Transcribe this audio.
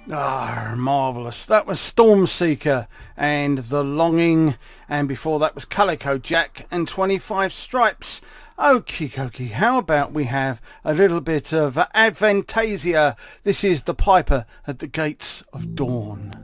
Ah, marvellous. That was Stormseeker and The Longing, and before that was Calico Jack and 25 Stripes. Okie dokie, how about we have a little bit of Advantasia? This is The Piper at the Gates of Dawn.